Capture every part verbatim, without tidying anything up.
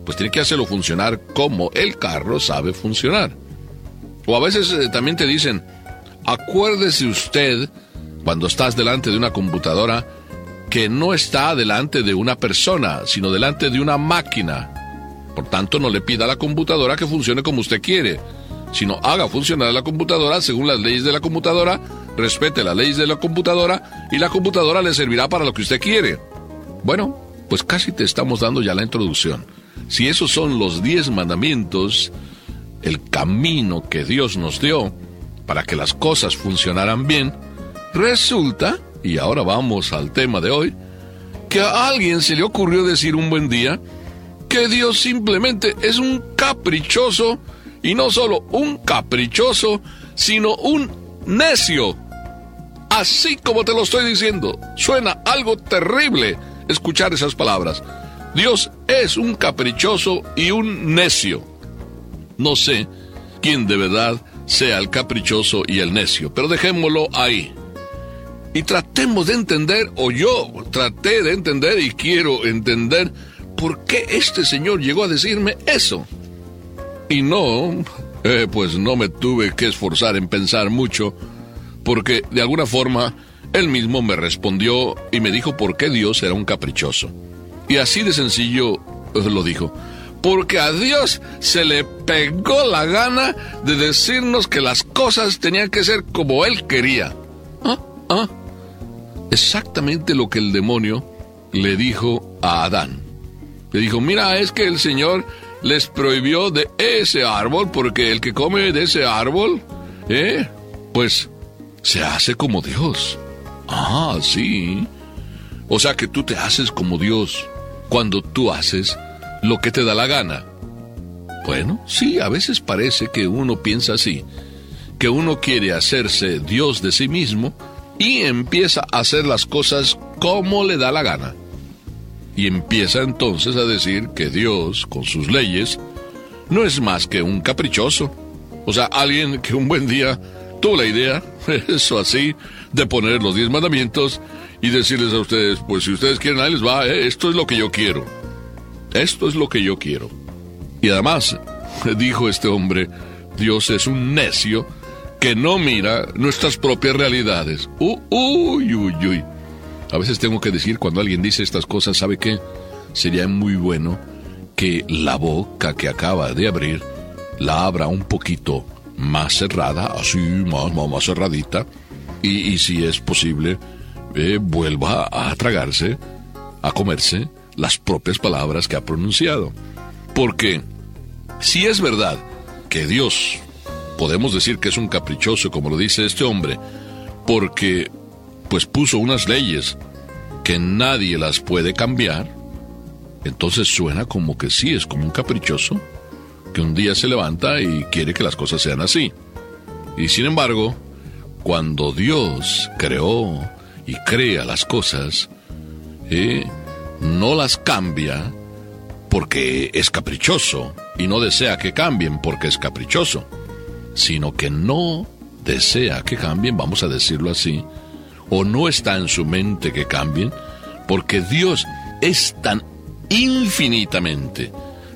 pues tiene que hacerlo funcionar como el carro sabe funcionar. O a veces eh, también te dicen, acuérdese usted, cuando estás delante de una computadora, que no está delante de una persona, sino delante de una máquina. Por tanto, no le pida a la computadora que funcione como usted quiere, sino haga funcionar la computadora según las leyes de la computadora, respete las leyes de la computadora, y la computadora le servirá para lo que usted quiere. Bueno, pues casi te estamos dando ya la introducción. Si esos son los diez mandamientos, el camino que Dios nos dio para que las cosas funcionaran bien, resulta, y ahora vamos al tema de hoy, que a alguien se le ocurrió decir un buen día que Dios simplemente es un caprichoso, y no solo un caprichoso, sino un necio. Así como te lo estoy diciendo, suena algo terrible escuchar esas palabras. Dios es un caprichoso y un necio. No sé quién de verdad sea el caprichoso y el necio, pero dejémoslo ahí. Y tratemos de entender, o yo traté de entender y quiero entender, por qué este señor llegó a decirme eso. Y no, eh, pues no me tuve que esforzar en pensar mucho, porque de alguna forma él mismo me respondió y me dijo por qué Dios era un caprichoso. Y así de sencillo lo dijo. Porque a Dios se le pegó la gana de decirnos que las cosas tenían que ser como Él quería. ¿Ah? ¿Ah? Exactamente lo que el demonio le dijo a Adán. Le dijo, mira, es que el Señor les prohibió de ese árbol, porque el que come de ese árbol, eh, pues se hace como Dios. Ah, sí. O sea que tú te haces como Dios cuando tú haces lo que te da la gana. Bueno, sí, a veces parece que uno piensa así, que uno quiere hacerse Dios de sí mismo y empieza a hacer las cosas como le da la gana. Y empieza entonces a decir que Dios, con sus leyes, no es más que un caprichoso. O sea, alguien que un buen día tuvo la idea, eso así, de poner los diez mandamientos y decirles a ustedes, pues si ustedes quieren, ahí les va, eh, esto es lo que yo quiero. Esto es lo que yo quiero. Y además, dijo este hombre, Dios es un necio que no mira nuestras propias realidades. Uh, uy, uy, uy. A veces tengo que decir, cuando alguien dice estas cosas, ¿sabe qué? Sería muy bueno que la boca que acaba de abrir la abra un poquito más cerrada, así, más, más, más cerradita, y, y si es posible, eh, vuelva a tragarse, a comerse las propias palabras que ha pronunciado. Porque si es verdad que Dios, podemos decir que es un caprichoso, como lo dice este hombre, porque pues puso unas leyes que nadie las puede cambiar, entonces suena como que sí es como un caprichoso, que un día se levanta y quiere que las cosas sean así. Y sin embargo, cuando Dios creó y crea las cosas, eh, no las cambia porque es caprichoso, y no desea que cambien porque es caprichoso, sino que no desea que cambien, vamos a decirlo así, o no está en su mente que cambien, porque Dios es tan infinitamente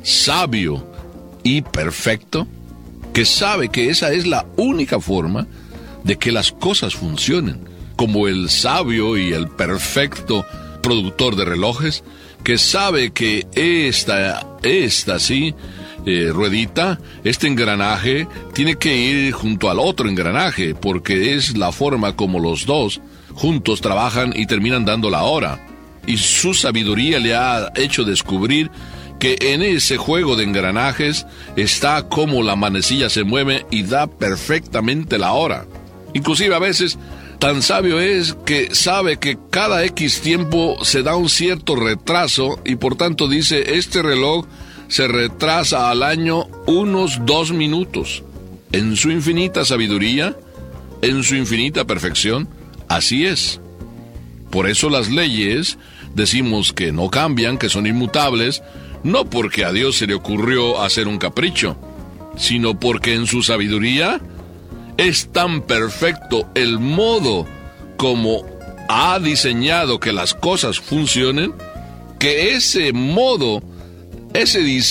sabio y perfecto, que sabe que esa es la única forma de que las cosas funcionen, como el sabio y el perfecto productor de relojes, que sabe que esta, esta sí, eh, ruedita, este engranaje, tiene que ir junto al otro engranaje, porque es la forma como los dos juntos trabajan y terminan dando la hora. Y su sabiduría le ha hecho descubrir que en ese juego de engranajes está como la manecilla se mueve y da perfectamente la hora. Inclusive a veces tan sabio es que sabe que cada X tiempo se da un cierto retraso, y por tanto dice, este reloj se retrasa al año unos dos minutos. En su infinita sabiduría, en su infinita perfección, así es. Por eso las leyes decimos que no cambian, que son inmutables, no porque a Dios se le ocurrió hacer un capricho, sino porque en su sabiduría es tan perfecto el modo como ha diseñado que las cosas funcionen, que ese modo, ese diseño,